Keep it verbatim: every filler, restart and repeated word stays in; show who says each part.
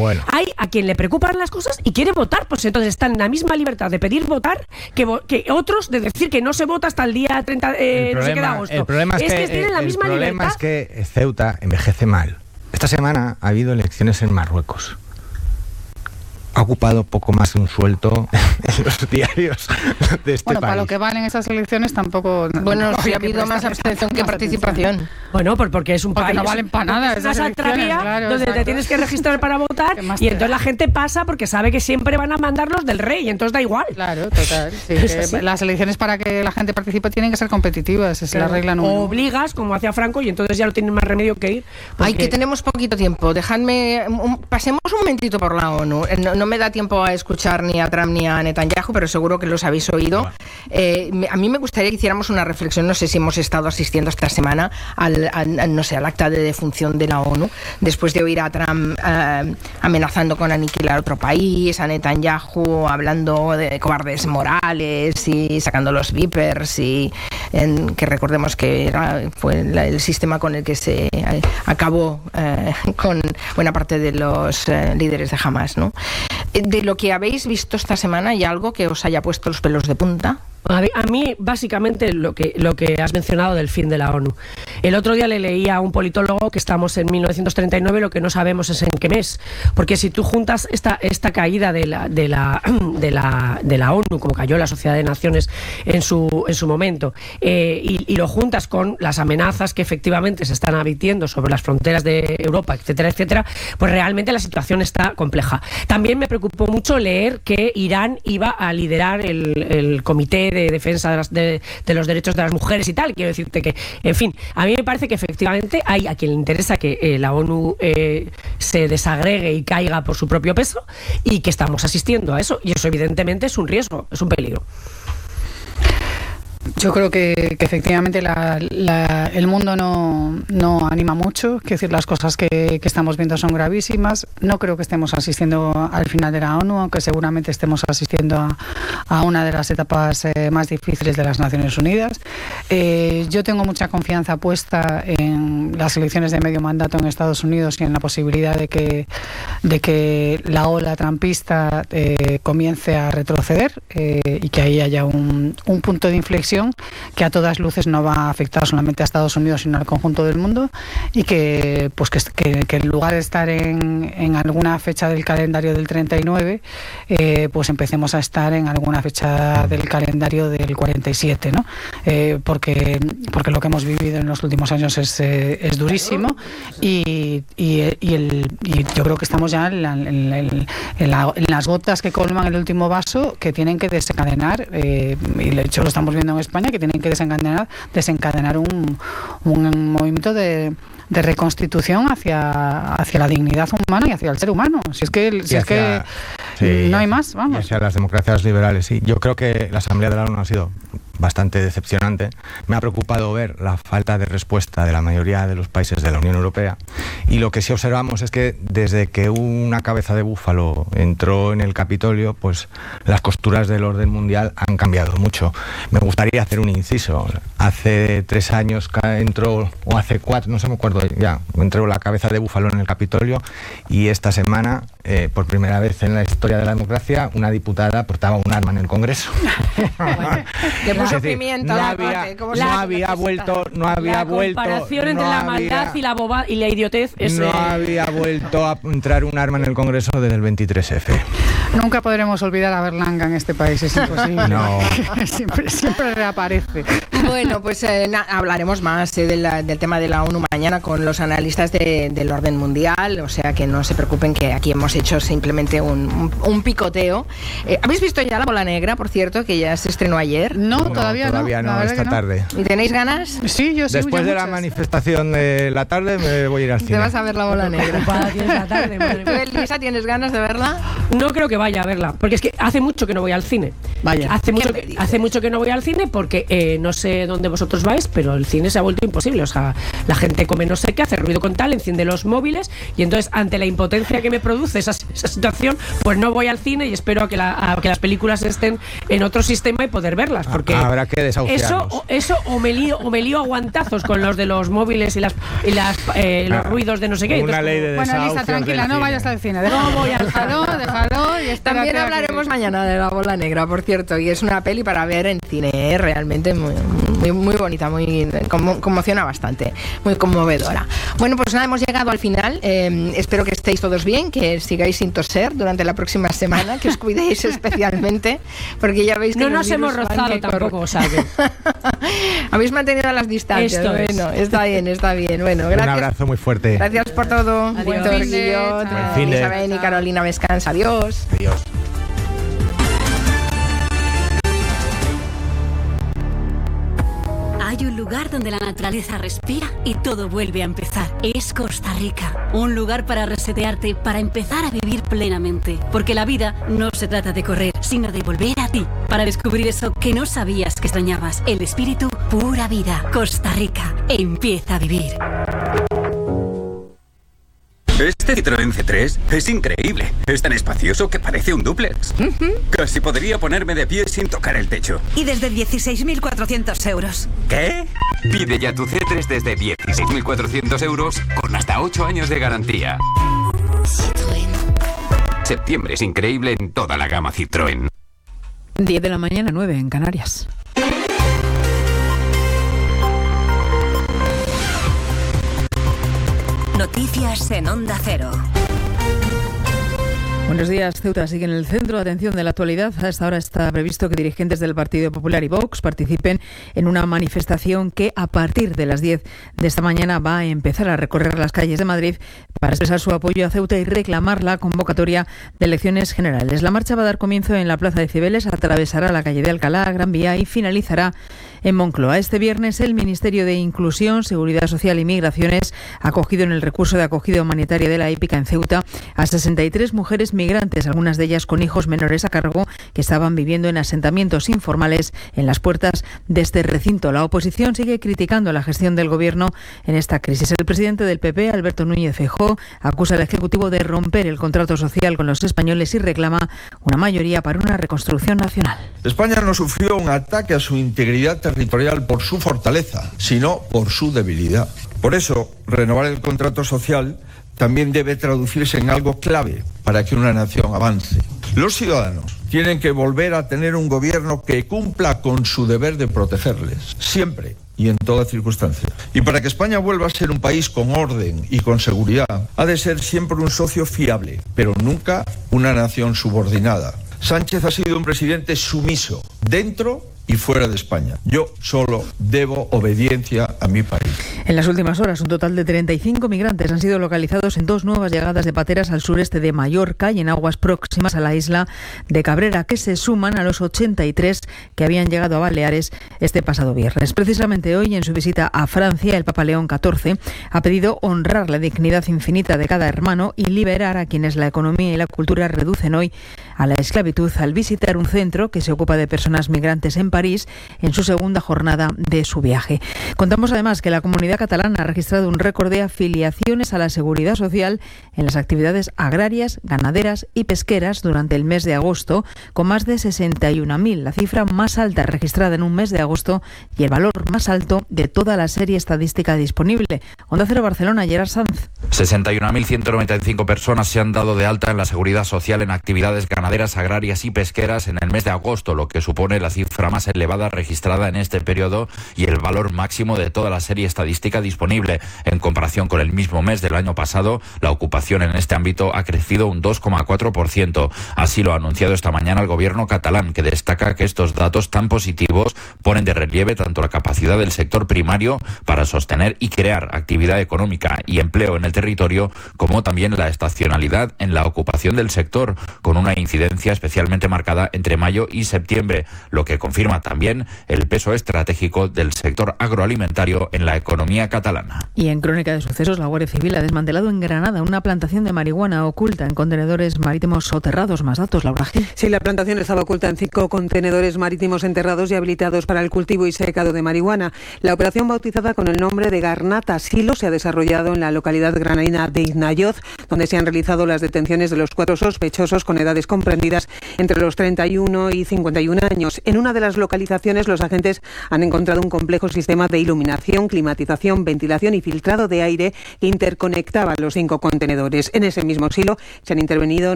Speaker 1: bueno.
Speaker 2: Hay a quien le preocupan las cosas y quiere votar, pues entonces están en la misma libertad de pedir votar que, vo- que otros de decir que no se vota hasta el día treinta eh, no sé qué de agosto.
Speaker 1: El problema es,
Speaker 2: es
Speaker 1: que,
Speaker 2: que tienen la
Speaker 1: el
Speaker 2: misma
Speaker 1: problema
Speaker 2: libertad.
Speaker 1: es que Ceuta envejece mal. Esta semana ha habido elecciones en Marruecos. Ha ocupado poco más de un sueldo en los diarios de este
Speaker 3: Bueno,
Speaker 1: país.
Speaker 3: para lo que valen esas elecciones tampoco...
Speaker 4: Bueno,
Speaker 3: no
Speaker 4: sí ha
Speaker 3: habría que
Speaker 4: habido más
Speaker 3: prestarles
Speaker 4: abstención que
Speaker 3: más
Speaker 4: participación.
Speaker 3: atención.
Speaker 2: Bueno, por- porque es un
Speaker 3: Porque
Speaker 2: país.
Speaker 3: no valen para nada
Speaker 2: Es una
Speaker 3: esas elecciones,
Speaker 2: saltravía
Speaker 3: claro,
Speaker 2: donde te
Speaker 3: exacto.
Speaker 2: tienes que registrar para votar
Speaker 3: ¿Qué más
Speaker 2: y
Speaker 3: te
Speaker 2: entonces
Speaker 3: da?
Speaker 2: la gente pasa porque sabe que siempre van a mandarlos del rey, entonces da igual.
Speaker 3: Claro, total. Sí,
Speaker 2: Es
Speaker 3: que
Speaker 2: así.
Speaker 3: las elecciones para que la gente participe tienen que ser competitivas, es la regla número
Speaker 2: O
Speaker 3: uno.
Speaker 2: obligas, como hacía Franco, y entonces ya no tienen más remedio que ir.
Speaker 4: Ay,
Speaker 2: porque-
Speaker 4: que tenemos poquito tiempo. Dejadme. un- pasemos un momentito por la ONU. Eh, No, no me da tiempo a escuchar ni a Trump ni a Netanyahu, pero seguro que los habéis oído. Eh, me- a mí me gustaría que hiciéramos una reflexión. No sé si hemos estado asistiendo esta semana al, al- al- no sé, al acta de defunción de la ONU, después de oír a Trump eh, amenazando con aniquilar otro país, a Netanyahu hablando de cobardes morales y sacando los vipers, y en, que recordemos que era, fue la- el sistema con el que se eh, acabó eh, con buena parte de los eh, líderes de Hamas, ¿no? Eh, De lo que habéis visto esta semana, ¿hay algo que os haya puesto los pelos de punta?
Speaker 2: A mí, a mí, básicamente, lo que, lo que has mencionado del fin de la ONU. El otro día le leía a un politólogo que estamos en mil novecientos treinta y nueve, lo que no sabemos es en qué mes. Porque si tú juntas esta, esta caída de la, de, la, de, la, de la ONU, como cayó la Sociedad de Naciones en su, en su momento, eh, y, y lo juntas con las amenazas que efectivamente se están abitiendo sobre las fronteras de Europa, etcétera, etcétera, pues realmente la situación está compleja. También me preocupó mucho leer que Irán iba a liderar el, el comité de defensa de, las, de, de los derechos de las mujeres y tal. Quiero decirte que, en fin, a mí me parece que efectivamente hay a quien le interesa que eh, la ONU eh, se desagregue y caiga por su propio peso, y que estamos asistiendo a eso, y eso evidentemente es un riesgo, es un peligro.
Speaker 3: Yo creo que, que efectivamente la, la, el mundo no, no anima mucho, que decir, las cosas que, que estamos viendo son gravísimas. No creo que estemos asistiendo al final de la ONU, aunque seguramente estemos asistiendo a, a una de las etapas eh, más difíciles de las Naciones Unidas. Eh, yo tengo mucha confianza puesta en las elecciones de medio mandato en Estados Unidos y en la posibilidad de que, de que la ola trumpista eh, comience a retroceder eh, y que ahí haya un, un punto de inflexión que a todas luces no va a afectar solamente a Estados Unidos sino al conjunto del mundo, y que pues que, que, que en lugar de estar en, en alguna fecha del calendario del treinta y nueve, eh, pues empecemos a estar en alguna fecha del calendario del cuarenta y siete, ¿no? Eh, porque, porque lo que hemos vivido en los últimos años es, eh, es durísimo, y, y, y, el, y yo creo que estamos ya en, la, en, la, en, la, en las gotas que colman el último vaso, que tienen que desencadenar, eh, y de hecho lo estamos viendo en España, que tienen que desencadenar, desencadenar un, un movimiento de, de reconstitución hacia, hacia la dignidad humana y hacia el ser humano. Si es que, si es
Speaker 1: hacia,
Speaker 3: que
Speaker 1: sí,
Speaker 3: no hay más, vamos.
Speaker 1: Y hacia las democracias liberales, sí. Yo creo que la Asamblea de la ONU ha sido bastante decepcionante. Me ha preocupado ver la falta de respuesta de la mayoría de los países de la Unión Europea, y lo que sí observamos es que desde que una cabeza de búfalo entró en el Capitolio, pues las costuras del orden mundial han cambiado mucho. Me gustaría hacer un inciso. Hace tres años entró, o hace cuatro, no se me acuerdo ya, entró la cabeza de búfalo en el Capitolio, y esta semana, eh, por primera vez en la historia de la democracia, una diputada portaba un arma en el Congreso.
Speaker 4: Bueno, le puso
Speaker 1: Es decir,
Speaker 4: pimienta
Speaker 1: no
Speaker 4: a la
Speaker 1: había,
Speaker 4: parte, ¿cómo
Speaker 1: no
Speaker 4: se llama?
Speaker 1: había vuelto, no había
Speaker 2: la
Speaker 1: vuelto,
Speaker 2: comparación entre
Speaker 1: no
Speaker 2: la
Speaker 1: había-
Speaker 2: maldad y la boba y la idiotez es,
Speaker 1: no
Speaker 2: eh,
Speaker 1: había vuelto a entrar un arma en el Congreso desde el veintitrés efe.
Speaker 3: Nunca podremos olvidar a Berlanga en este país, es imposible.
Speaker 1: No.
Speaker 3: siempre, siempre reaparece.
Speaker 4: Bueno, pues eh, na- hablaremos más eh, de la- del tema de la ONU mañana con los analistas de- del orden mundial, o sea que no se preocupen, que aquí hemos hecho simplemente un, un- un picoteo. Eh, ¿Habéis visto ya La Bola Negra, por cierto, que ya se estrenó ayer?
Speaker 3: No,
Speaker 1: No,
Speaker 3: todavía no.
Speaker 1: todavía no,
Speaker 3: la verdad
Speaker 1: esta
Speaker 3: que no.
Speaker 1: tarde.
Speaker 4: ¿Y tenéis ganas?
Speaker 3: Sí, yo sí.
Speaker 1: Después
Speaker 3: yo
Speaker 1: de la
Speaker 3: muchas.
Speaker 1: manifestación de la tarde me voy a ir al
Speaker 4: Te
Speaker 1: cine.
Speaker 4: vas a ver La Bola Negra.
Speaker 2: ocupada tienes la tarde, madre
Speaker 4: ¿Tú,
Speaker 2: mía.
Speaker 4: Elisa, tienes ganas de verla?
Speaker 2: No creo que que vaya a verla, porque es que hace mucho que no voy al cine.
Speaker 3: Vaya.
Speaker 2: Hace mucho que, hace mucho que no voy al cine porque eh, no sé dónde vosotros vais, pero el cine se ha vuelto imposible. O sea, la gente come no sé qué, hace ruido con tal, enciende los móviles y entonces ante la impotencia que me produce esa, esa situación, pues no voy al cine y espero a que, la, a que las películas estén en otro sistema y poder verlas, porque
Speaker 1: habrá que desahuciarlos.
Speaker 2: Eso, eso o me lío o me lío a guantazos con los de los móviles y las y las eh, los
Speaker 1: ah,
Speaker 2: ruidos de no sé qué.
Speaker 1: Una
Speaker 2: Entonces,
Speaker 1: ley de
Speaker 3: bueno, Elisa, tranquila, no vayas al cine. Déjalo,
Speaker 2: no voy al
Speaker 3: déjalo, déjalo. Y
Speaker 4: también hablaremos que... mañana de La Bola Negra, por cierto, y es una peli para ver en cine, ¿eh? Realmente muy, muy, muy bonita, muy como, conmociona bastante, muy conmovedora. Bueno, pues nada, hemos llegado al final. Eh, espero que estéis todos bien, que sigáis sin toser durante la próxima semana, que os cuidéis especialmente, porque ya veis que
Speaker 2: no nos hemos rozado tampoco, o sea que...
Speaker 4: habéis mantenido las distancias.
Speaker 2: Esto
Speaker 4: bueno,
Speaker 2: es.
Speaker 4: Está bien, está bien. Bueno, gracias.
Speaker 1: Un abrazo muy fuerte.
Speaker 4: Gracias por todo.
Speaker 2: Adiós.
Speaker 4: Buen torquillo. Isabel y Carolina Descansa. Adiós.
Speaker 1: Adiós.
Speaker 5: Hay un lugar donde la naturaleza respira y todo vuelve a empezar. Es Costa Rica. Un lugar para resetearte, para empezar a vivir plenamente. Porque la vida no se trata de correr, sino de volver a ti. Para descubrir eso que no sabías que extrañabas. El espíritu, pura vida. Costa Rica. Empieza a vivir.
Speaker 6: Este Citroën C tres es increíble. Es tan espacioso que parece un dúplex. Uh-huh. Casi podría ponerme de pie sin tocar el techo.
Speaker 7: Y desde dieciséis mil cuatrocientos euros.
Speaker 6: ¿Qué? Pide ya tu C tres desde dieciséis mil cuatrocientos euros con hasta ocho años de garantía. Citroën. Septiembre es increíble en toda la gama Citroën.
Speaker 8: diez de la mañana, nueve en Canarias.
Speaker 7: Noticias en Onda Cero.
Speaker 8: Buenos días. Ceuta sigue en el centro de atención de la actualidad. A esta hora está previsto que dirigentes del Partido Popular y Vox participen en una manifestación que a partir de las diez de esta mañana va a empezar a recorrer las calles de Madrid para expresar su apoyo a Ceuta y reclamar la convocatoria de elecciones generales. La marcha va a dar comienzo en la Plaza de Cibeles, atravesará la calle de Alcalá, Gran Vía y finalizará en Moncloa. Este viernes el Ministerio de Inclusión, Seguridad Social y Migraciones ha acogido en el recurso de acogida humanitaria de la Épica en Ceuta a sesenta y tres mujeres migrantes, algunas de ellas con hijos menores a cargo, que estaban viviendo en asentamientos informales en las puertas de este recinto. La oposición sigue criticando la gestión del Gobierno en esta crisis. El presidente del P P, Alberto Núñez Feijóo, acusa al Ejecutivo de romper el contrato social con los españoles y reclama una mayoría para una reconstrucción nacional.
Speaker 9: España no sufrió un ataque a su integridad territorial por su fortaleza, sino por su debilidad. Por eso, renovar el contrato social también debe traducirse en algo clave para que una nación avance. Los ciudadanos tienen que volver a tener un gobierno que cumpla con su deber de protegerles, siempre y en toda circunstancia. Y para que España vuelva a ser un país con orden y con seguridad, ha de ser siempre un socio fiable, pero nunca una nación subordinada. Sánchez ha sido un presidente sumiso, dentro y fuera de España. Yo solo debo obediencia a mi país.
Speaker 8: En las últimas horas, un total de treinta y cinco migrantes han sido localizados en dos nuevas llegadas de pateras al sureste de Mallorca y en aguas próximas a la isla de Cabrera, que se suman a los ochenta y tres que habían llegado a Baleares este pasado viernes. Precisamente hoy, en su visita a Francia, el Papa León catorce ha pedido honrar la dignidad infinita de cada hermano y liberar a quienes la economía y la cultura reducen hoy a la esclavitud, al visitar un centro que se ocupa de personas migrantes en París en su segunda jornada de su viaje. Contamos además que la comunidad catalana ha registrado un récord de afiliaciones a la seguridad social en las actividades agrarias, ganaderas y pesqueras durante el mes de agosto, con más de sesenta y una mil, la cifra más alta registrada en un mes de agosto y el valor más alto de toda la serie estadística disponible. Onda Cero Barcelona, Gerard Sanz.
Speaker 10: sesenta y una mil ciento noventa y cinco personas se han dado de alta en la seguridad social en actividades ganaderas, agrarias y pesqueras en el mes de agosto, lo que supone la cifra más elevada registrada en este periodo y el valor máximo de toda la serie estadística disponible. En comparación con el mismo mes del año pasado, la ocupación en este ámbito ha crecido un dos coma cuatro por ciento. Así lo ha anunciado esta mañana el gobierno catalán, que destaca que estos datos tan positivos ponen de relieve tanto la capacidad del sector primario para sostener y crear actividad económica y empleo en el territorio, como también la estacionalidad en la ocupación del sector, con una incidencia especialmente marcada entre mayo y septiembre, lo que confirma reafirma también el peso estratégico del sector agroalimentario en la economía catalana.
Speaker 8: Y en crónica de sucesos, la Guardia Civil ha desmantelado en Granada una plantación de marihuana oculta en contenedores marítimos soterrados. Más datos, Laura Gil.
Speaker 11: Sí, la plantación estaba oculta en cinco contenedores marítimos enterrados y habilitados para el cultivo y secado de marihuana. La operación, bautizada con el nombre de Garnata Silo, se ha desarrollado en la localidad granadina de Iznayoz, donde se han realizado las detenciones de los cuatro sospechosos con edades comprendidas entre los treinta y uno y cincuenta y un años. En una de las localizaciones, los agentes han encontrado un complejo sistema de iluminación, climatización, ventilación y filtrado de aire que interconectaba los cinco contenedores. En ese mismo silo se han intervenido